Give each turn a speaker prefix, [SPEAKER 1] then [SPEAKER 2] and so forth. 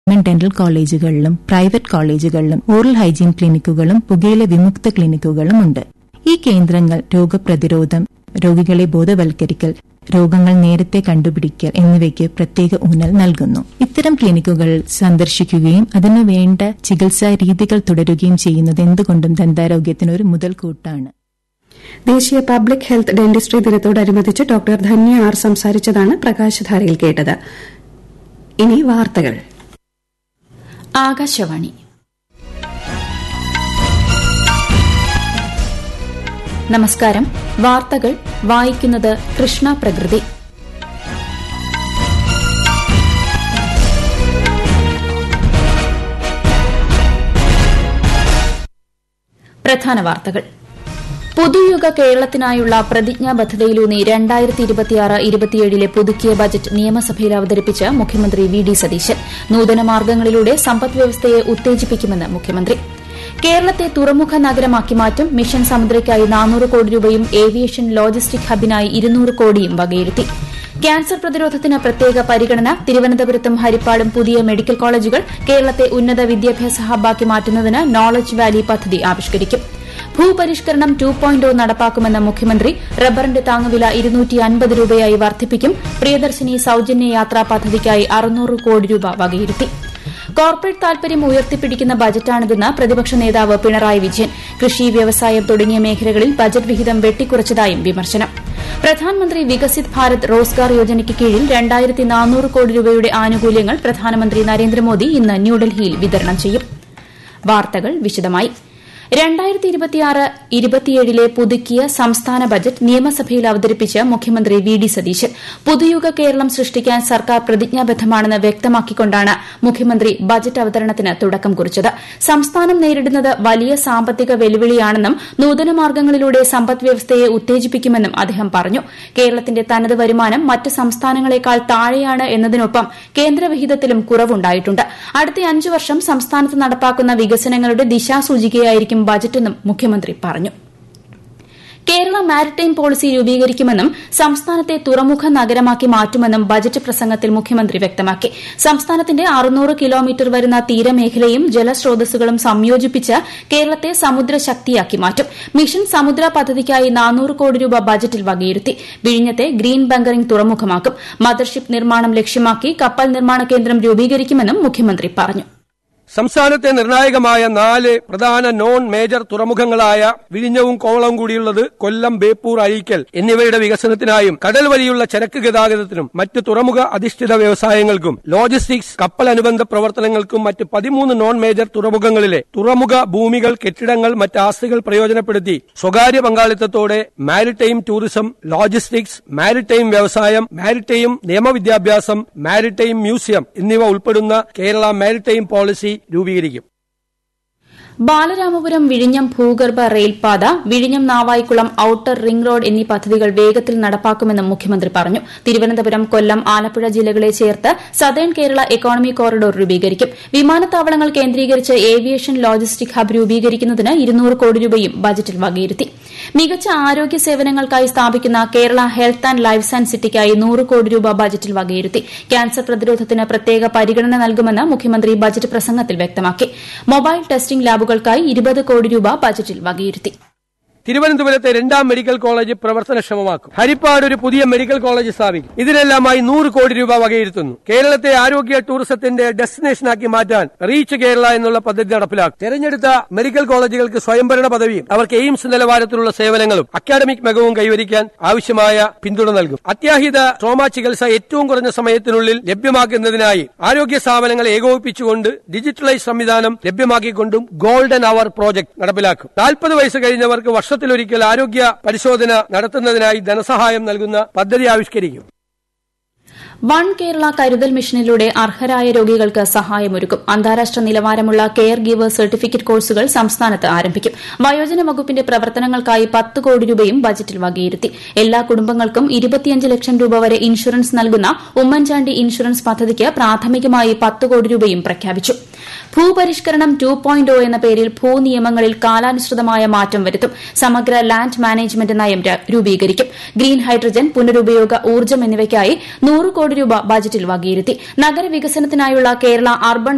[SPEAKER 1] Dental കോളേജുകളിലും private കോളേജുകളിലും oral hygiene ക്ലിനിക്കുകളും പുകയില വിമുക്ത ക്ലിനിക്കുകളും ഉണ്ട്. ഈ കേന്ദ്രങ്ങൾ രോഗപ്രതിരോധം, രോഗികളെ ബോധവൽക്കരിക്കൽ, രോഗങ്ങൾ നേരത്തെ കണ്ടുപിടിക്കൽ എന്നിവയ്ക്ക് പ്രത്യേക ഊന്നൽ നൽകുന്നു. ഇത്തരം ക്ലിനിക്കുകൾ സന്ദർശിക്കുകയും അതിനുവേണ്ട ചികിത്സാ രീതികൾ തുടരുകയും ചെയ്യുന്നത് എന്തുകൊണ്ടും ദന്താരോഗ്യത്തിനൊരു മുതൽക്കൂട്ടാണ്.
[SPEAKER 2] ദേശീയ പബ്ലിക് ഹെൽത്ത് ഡെന്റിസ്ട്രി ദിനത്തോടനുബന്ധിച്ച് ഡോക്ടർ ധന്യ ആർ സംസാരിച്ചതാണ് പ്രകാശധാരയിൽ കേട്ടത്. ഇനി വാർത്തകൾ.
[SPEAKER 3] ആകാശവാണി. നമസ്കാരം. വാർത്തകൾ വായിക്കുന്നത് കൃഷ്ണ പ്രകൃതി. പ്രധാന വാർത്തകൾ. പുതുയുഗ കേരളത്തിനായുള്ള പ്രതിജ്ഞാബദ്ധതയിലൂന്നി 2026-27 പുതുക്കിയ ബജറ്റ് നിയമസഭയിൽ അവതരിപ്പിച്ച് മുഖ്യമന്ത്രി വി ഡി സതീശൻ. നൂതന മാർഗ്ഗങ്ങളിലൂടെ സമ്പദ്വ്യവസ്ഥയെ ഉത്തേജിപ്പിക്കുമെന്ന് മുഖ്യമന്ത്രി. കേരളത്തെ തുറമുഖ നഗരമാക്കി മാറ്റും. മിഷൻ സമുദ്രയ്ക്കായി 400 കോടി രൂപയും ഏവിയേഷൻ ലോജിസ്റ്റിക് ഹബിനായി 200 കോടിയും വകയിരുത്തി. ക്യാൻസർ പ്രതിരോധത്തിന് പ്രത്യേക പരിഗണന. തിരുവനന്തപുരത്തും ഹരിപ്പാടും പുതിയ മെഡിക്കൽ കോളേജുകൾ. കേരളത്തെ ഉന്നത വിദ്യാഭ്യാസ ഹബ്ബാക്കി മാറ്റുന്നതിന് നോളജ് വാലി പദ്ധതി ആവിഷ്കരിക്കും. ഭൂപരിഷ്കരണം 2.0 നടപ്പാക്കുമെന്ന മുഖ്യമന്ത്രി. റബ്ബറിന്റെ താങ്ങുവില 250 രൂപയായി വർദ്ധിപ്പിക്കും. പ്രിയദർശിനി സൌജന്യ യാത്രാ പദ്ധതിക്കായി 600 കോടി രൂപ വകയിരുത്തി. കോർപ്പറേറ്റ് താൽപര്യം ഉയർത്തിപ്പിടിക്കുന്ന ബജറ്റാണിതെന്ന് പ്രതിപക്ഷ നേതാവ് പിണറായി വിജയൻ. കൃഷി, വ്യവസായം തുടങ്ങിയ മേഖലകളിൽ ബജറ്റ് വിഹിതം വെട്ടിക്കുറച്ചതായും വിമർശനം. പ്രധാനമന്ത്രി വികസിത് ഭാരത് റോസ്ഗാർ യോജനയ്ക്ക് കീഴിൽ 2400 കോടി രൂപയുടെ ആനുകൂല്യങ്ങൾ പ്രധാനമന്ത്രി നരേന്ദ്രമോദി ഇന്ന് ന്യൂഡൽഹിയിൽ വിതരണം ചെയ്യും. വാർത്തകൾ വിശദമായി. 2026-27 പുതുക്കിയ സംസ്ഥാന ബജറ്റ് നിയമസഭയിൽ അവതരിപ്പിച്ച് മുഖ്യമന്ത്രി വി ഡി സതീശൻ. പുതുയുഗ കേരളം സൃഷ്ടിക്കാൻ സർക്കാർ പ്രതിജ്ഞാബദ്ധമാണെന്ന് വ്യക്തമാക്കിക്കൊണ്ടാണ് മുഖ്യമന്ത്രി ബജറ്റ് അവതരണത്തിന് തുടക്കം കുറിച്ചത്. സംസ്ഥാനം നേരിടുന്നത് വലിയ സാമ്പത്തിക വെല്ലുവിളിയാണെന്നും നൂതന മാർഗ്ഗങ്ങളിലൂടെ സമ്പദ്വ്യവസ്ഥയെ ഉത്തേജിപ്പിക്കുമെന്നും അദ്ദേഹം പറഞ്ഞു. കേരളത്തിന്റെ തനത് വരുമാനം മറ്റ് സംസ്ഥാനങ്ങളെക്കാൾ താഴെയാണ് എന്നതിനൊപ്പം കേന്ദ്രവിഹിതത്തിലും കുറവുണ്ടായിട്ടുണ്ട്. അടുത്ത 5 വർഷം സംസ്ഥാനത്ത് നടപ്പാക്കുന്ന വികസനങ്ങളുടെ ദിശാസൂചികയായിരിക്കും ബജറ്റെന്നും മുഖ്യമന്ത്രി പറഞ്ഞു. കേരള മാരിടൈം പോളിസി രൂപീകരിക്കുമെന്നും സംസ്ഥാനത്തെ തുറമുഖ നഗരമാക്കി മാറ്റുമെന്നും ബജറ്റ് പ്രസംഗത്തിൽ മുഖ്യമന്ത്രി വ്യക്തമാക്കി. സംസ്ഥാനത്തിന്റെ 600 കിലോമീറ്റർ വരുന്ന തീരമേഖലയും ജലസ്രോതസ്സുകളും സംയോജിപ്പിച്ച് കേരളത്തെ സമുദ്രശക്തിയാക്കി മാറ്റും. മിഷൻ സമുദ്ര പദ്ധതിക്കായി 400 കോടി രൂപ ബജറ്റിൽ വകയിരുത്തി. വിഴിഞ്ഞത്തെ ഗ്രീൻ ബങ്കറിംഗ് തുറമുഖമാക്കും. മദർഷിപ്പ് നിർമ്മാണം ലക്ഷ്യമാക്കി കപ്പൽ നിർമ്മാണ കേന്ദ്രം രൂപീകരിക്കുമെന്നും മുഖ്യമന്ത്രി പറഞ്ഞു.
[SPEAKER 4] സംസ്ഥാനത്തെ നിർണായകമായ 4 പ്രധാന നോൺ മേജർ തുറമുഖങ്ങളായ വിഴിഞ്ഞവും കോവളവും കൂടിയുള്ളത് കൊല്ലം, ബേപ്പൂർ, അഴീക്കൽ എന്നിവയുടെ വികസനത്തിനായും കടൽ വഴിയുള്ള ചരക്ക് ഗതാഗതത്തിനും മറ്റ് തുറമുഖ അധിഷ്ഠിത വ്യവസായങ്ങൾക്കും ലോജിസ്റ്റിക്സ്, കപ്പൽ അനുബന്ധ പ്രവർത്തനങ്ങൾക്കും മറ്റ് 13 നോൺ മേജർ തുറമുഖങ്ങളിലെ തുറമുഖ ഭൂമികൾ, കെട്ടിടങ്ങൾ, മറ്റ് ആസ്തികൾ പ്രയോജനപ്പെടുത്തി സ്വകാര്യ പങ്കാളിത്തത്തോടെ മാരിടൈം ടൂറിസം, ലോജിസ്റ്റിക്സ്, മാരിടൈം വ്യവസായം, മാരിടൈം നിയമവിദ്യാഭ്യാസം, മാരിടൈം മ്യൂസിയം എന്നിവ ഉൾപ്പെടുന്ന കേരള മാരിടൈം പോളിസി രൂപീകരിക്കും.
[SPEAKER 3] ബാലരാമപുരം വിഴിഞ്ഞം ഭൂഗർഭ റെയിൽപാത, വിഴിഞ്ഞം നാവായിക്കുളം ഔട്ടർ റിംഗ് റോഡ് എന്നീ പദ്ധതികൾ വേഗത്തിൽ നടപ്പാക്കുമെന്നും മുഖ്യമന്ത്രി പറഞ്ഞു. തിരുവനന്തപുരം, കൊല്ലം, ആലപ്പുഴ ജില്ലകളെ ചേർത്ത് സതേൺ കേരള എക്കോണമി കോറിഡോർ രൂപീകരിക്കും. വിമാനത്താവളങ്ങൾ കേന്ദ്രീകരിച്ച് ഏവിയേഷൻ ലോജിസ്റ്റിക് ഹബ് രൂപീകരിക്കുന്നതിന് 200 കോടി രൂപയും ബജറ്റിൽ വകയിരുത്തി. മികച്ച ആരോഗ്യ സേവനങ്ങൾക്കായി സ്ഥാപിക്കുന്ന Kerala health and life science സിറ്റിക്കായി 100 കോടി രൂപ ബജറ്റിൽ വകയിരുത്തി. ക്യാൻസർ പ്രതിരോധത്തിന് പ്രത്യേക പരിഗണന നൽകുമെന്ന് മുഖ്യമന്ത്രി ബജറ്റ് പ്രസംഗത്തിൽ വ്യക്തമാക്കി. മൊബൈൽ ടെസ്റ്റിംഗ് ലാബുകൾക്കായി 20 കോടി രൂപ ബജറ്റിൽ വകയിരുത്തി.
[SPEAKER 4] തിരുവനന്തപുരത്തെ 2ാം മെഡിക്കൽ കോളേജ് പ്രവർത്തനക്ഷമമാക്കും. ഹരിപ്പാട് ഒരു പുതിയ മെഡിക്കൽ കോളേജ് സ്ഥാപിക്കും. ഇതിനെല്ലാമായി 100 കോടി രൂപ വകയിരുത്തുന്നു. കേരളത്തെ ആരോഗ്യ ടൂറിസത്തിന്റെ ഡെസ്റ്റിനേഷനാക്കി മാറ്റാൻ റീച്ച് കേരള എന്നുള്ള പദ്ധതി നടപ്പിലാക്കും. തെരഞ്ഞെടുത്ത മെഡിക്കൽ കോളേജുകൾക്ക് സ്വയംഭരണ പദവിയും അവർക്ക് എയിംസ് നിലവാരത്തിലുള്ള സേവനങ്ങളും അക്കാഡമിക് മികവും കൈവരിക്കാൻ ആവശ്യമായ പിന്തുണ നൽകും. അത്യാഹിത ട്രോമ ചികിത്സ ഏറ്റവും കുറഞ്ഞ സമയത്തിനുള്ളിൽ ലഭ്യമാക്കുന്നതിനായി ആരോഗ്യ സ്ഥാപനങ്ങളെ ഏകോപിപ്പിച്ചുകൊണ്ട് ഡിജിറ്റലൈസ് സംവിധാനം ലഭ്യമാക്കിക്കൊണ്ടും ഗോൾഡൻ അവർ പ്രോജക്ട് നടപ്പിലാക്കും. 40 വയസ്സ് കഴിഞ്ഞവർക്ക് വർഷത്തിലൊരിക്കൽ ആരോഗ്യ പരിശോധന നടത്തുന്നതിനായി ധനസഹായം നൽകുന്ന പദ്ധതി ആവിഷ്കരിക്കും.
[SPEAKER 3] വൺ കേരള കരുതൽ മിഷനിലൂടെ അർഹരായ രോഗികൾക്ക് സഹായമൊരുക്കും. അന്താരാഷ്ട്ര നിലവാരമുള്ള കെയർ ഗീവർ സർട്ടിഫിക്കറ്റ് കോഴ്സുകൾ സംസ്ഥാനത്ത് ആരംഭിക്കും. വയോജന വകുപ്പിന്റെ പ്രവർത്തനങ്ങൾക്കായി 10 കോടി രൂപയും ബജറ്റിൽ വകയിരുത്തി. എല്ലാ കുടുംബങ്ങൾക്കും 25 ലക്ഷം രൂപ വരെ ഇൻഷുറൻസ് നൽകുന്ന ഉമ്മൻചാണ്ടി ഇൻഷുറൻസ് പദ്ധതിക്ക് പ്രാഥമികമായി 10 കോടി രൂപയും പ്രഖ്യാപിച്ചു. ഭൂപരിഷ്കരണം 2.0 എന്ന പേരിൽ ഭൂനിയമങ്ങളിൽ കാലാനുസൃതമായ മാറ്റം വരുത്തും. സമഗ്ര ലാൻഡ് മാനേജ്മെന്റ് നയം രൂപീകരിക്കും. ഗ്രീൻ ഹൈഡ്രജൻ, പുനരുപയോഗ ഊർജ്ജം എന്നിവയ്ക്കായി 100 കോടി രൂപ ബജറ്റിൽ വകയിരുത്തി. നഗരവികസനത്തിനായുള്ള കേരള അർബൻ